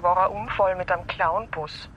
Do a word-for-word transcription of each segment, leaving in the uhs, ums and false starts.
war ein Unfall mit einem Clownbus.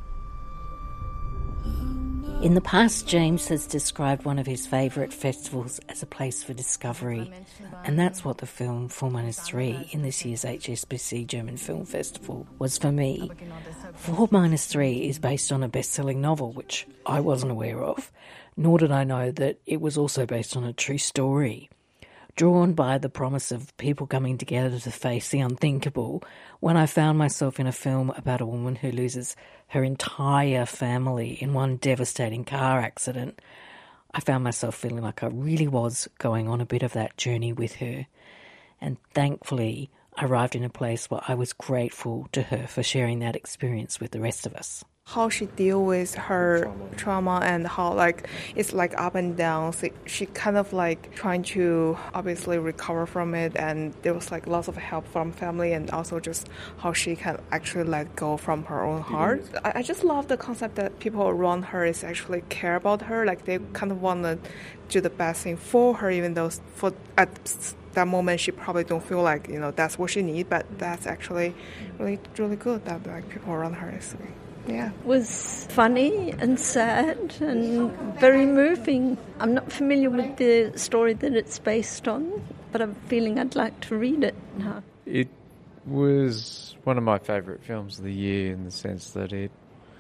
In the past, James has described one of his favourite festivals as a place for discovery, and that's what the film four minus three in this year's H S B C German Film Festival was for me. four minus three is based on a best-selling novel, which I wasn't aware of, nor did I know that it was also based on a true story. Drawn by the promise of people coming together to face the unthinkable, when I found myself in a film about a woman who loses her entire family in one devastating car accident, I found myself feeling like I really was going on a bit of that journey with her. And thankfully, I arrived in a place where I was grateful to her for sharing that experience with the rest of us. How she deal with her trauma. trauma and how like it's like up and down. So she kind of like trying to obviously recover from it, and there was like lots of help from family, and also just how she can actually let go from her own heart. I, I just love the concept that people around her is actually care about her, like they kind of want to do the best thing for her, even though for at that moment she probably don't feel like, you know, that's what she needs, but that's actually really really good that like people around her is doing. Yeah. It was funny and sad and very moving. I'm not familiar with the story that it's based on, but I'm feeling I'd like to read it now. It was one of my favourite films of the year in the sense that it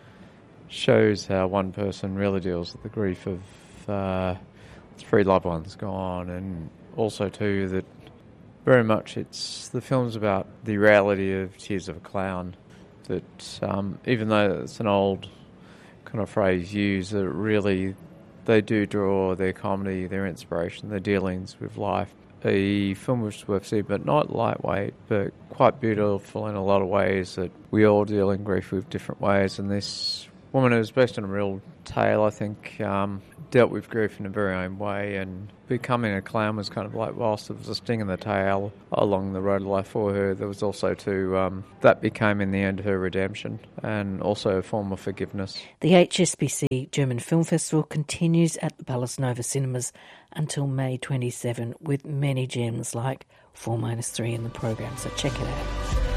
shows how one person really deals with the grief of uh, three loved ones gone, and also too that very much it's the film's about the reality of Tears of a Clown. That um, even though it's an old kind of phrase used, that really they do draw their comedy, their inspiration, their dealings with life. A film which is worth seeing, but not lightweight, but quite beautiful in a lot of ways, that we all deal in grief with different ways. And this woman, who was based on a real tale, I think, um, dealt with grief in a very own way, and becoming a clown was kind of like, whilst there was a sting in the tail along the road of life for her, there was also to, um, that became in the end her redemption and also a form of forgiveness. The H S B C German Film Festival continues at the Palace Nova Cinemas until May twenty-seventh with many gems like four minus three in the program, so check it out.